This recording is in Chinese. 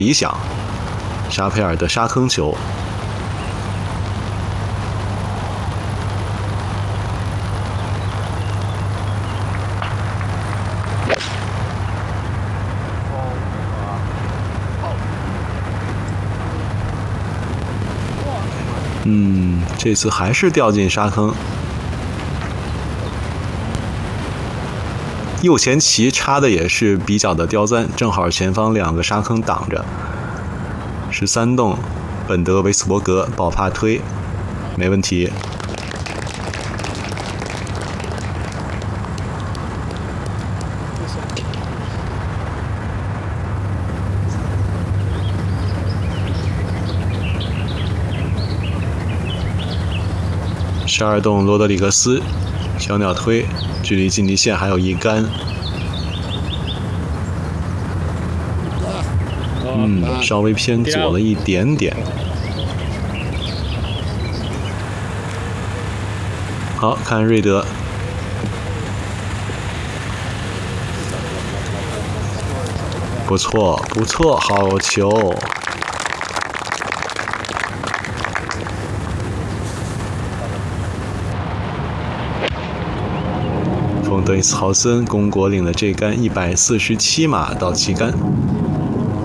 理想。沙佩尔的沙坑球。这次还是掉进沙坑。右前旗插的也是比较的刁钻，正好前方2个沙坑挡着。13洞，本德维斯伯格保帕推，没问题。12洞罗德里格斯，小鸟推，距离近地线还有1杆。稍微偏左了一点点。好，看瑞德。不错，不错，好球。冯德伊斯豪森，公国领了这杆147码到旗杆。